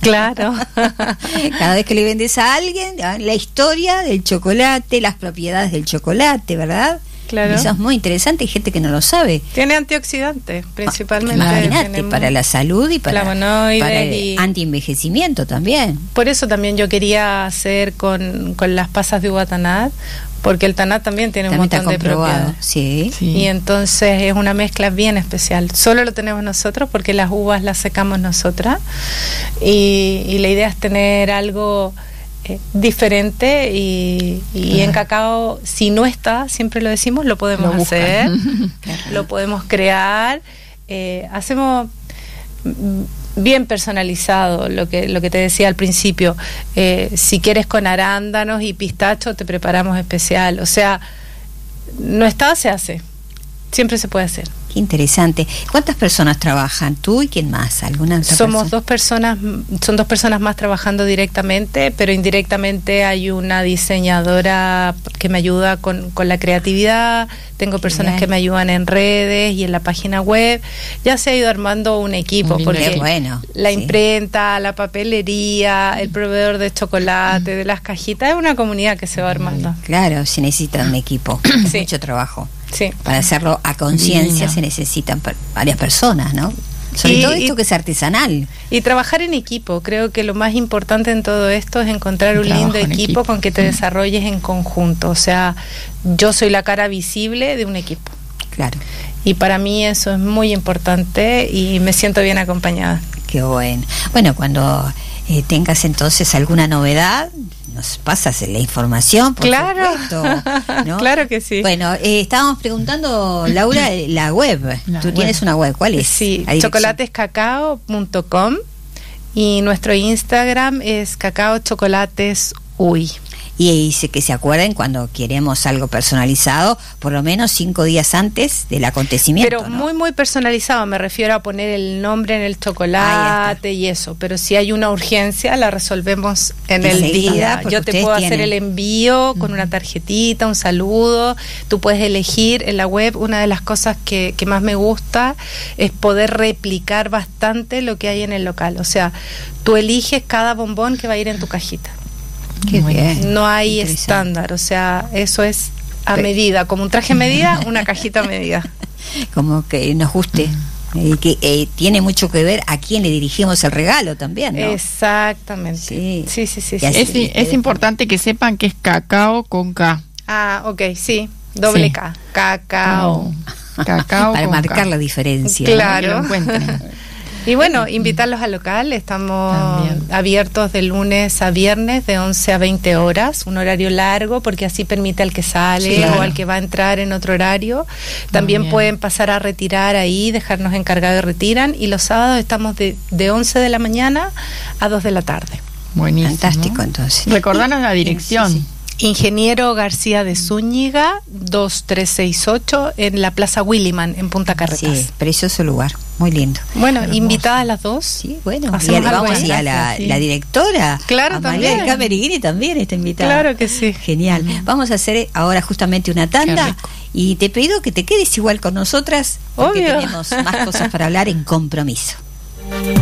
Claro. Cada vez que le vendes a alguien, la historia del chocolate, las propiedades del chocolate, ¿verdad? Claro. Eso es muy interesante, hay gente que no lo sabe. Tiene antioxidantes, principalmente. Imagínate, para la salud y para el antienvejecimiento también. Por eso también yo quería hacer con las pasas de uva tanat, porque el tanat también tiene un montón de propiedades. Sí. Y entonces es una mezcla bien especial. Solo lo tenemos nosotros porque las uvas las secamos nosotras. Y la idea es tener algo diferente y en cacao, si no está, siempre lo decimos, lo podemos hacer, lo podemos crear, hacemos bien personalizado, lo que te decía al principio, si quieres con arándanos y pistacho te preparamos especial, o sea, no está, se hace, siempre se puede hacer. Qué interesante. ¿Cuántas personas trabajan? ¿Tú y quién más? ¿Alguna otra Somos persona? son dos personas más trabajando directamente, pero indirectamente hay una diseñadora que me ayuda con la creatividad, tengo personas que me ayudan en redes y en la página web. Ya se ha ido armando un equipo, porque la imprenta, la papelería, el proveedor de chocolate, de las cajitas, es una comunidad que se va armando. Claro, se necesita un equipo, mucho trabajo. Sí. Para hacerlo a conciencia se necesitan varias personas, ¿no? Sobre todo esto que es artesanal. Y trabajar en equipo. Creo que lo más importante en todo esto es encontrar un lindo equipo con que te desarrolles en conjunto. O sea, yo soy la cara visible de un equipo. Claro. Y para mí eso es muy importante y me siento bien acompañada. Qué bueno. Bueno, cuando tengas entonces alguna novedad, nos pasas la información, por supuesto, ¿no? Claro que sí. Bueno, estábamos preguntando, Laura, la web. Tú tienes una web, ¿cuál es? Sí, chocolatescacao.com y nuestro Instagram es cacaochocolatesuy. Y que se acuerden cuando queremos algo personalizado, por lo menos 5 días antes del acontecimiento. Pero muy, muy personalizado, me refiero a poner el nombre en el chocolate y eso. Pero si hay una urgencia, la resolvemos en el día. Yo te puedo hacer el envío con una tarjetita, un saludo. Tú puedes elegir en la web. Una de las cosas que más me gusta es poder replicar bastante lo que hay en el local. O sea, tú eliges cada bombón que va a ir en tu cajita. Qué bien. No hay estándar, o sea, eso es a medida, como un traje a medida, una cajita a medida. Como que nos guste. Que tiene mucho que ver a quién le dirigimos el regalo también, ¿no? Exactamente. Sí. Es importante que sepan que es cacao con K. Ah, ok, sí. Doble K. Cacao. Cacao para con marcar K. la diferencia. Claro. ¿No? Y bueno, invitarlos al local. Estamos abiertos de lunes a viernes de 11 a 20 horas, un horario largo porque así permite al que sale o al que va a entrar en otro horario. También pueden pasar a retirar ahí, dejarnos encargados y retiran. Y los sábados estamos de 11 de la mañana a 2 de la tarde. Buenísimo. Fantástico, entonces. Recordanos la dirección. Sí. Ingeniero García de Zúñiga, 2368, en la Plaza Williman, en Punta Carretas. Sí, precioso lugar, muy lindo. Bueno, invitadas las dos. Sí, bueno, vamos y a la directora. Claro, a también. María Cameriguini también está invitada. Claro que sí. Genial. Vamos a hacer ahora justamente una tanda y te pido que te quedes igual con nosotras porque tenemos más cosas para hablar en Compromiso.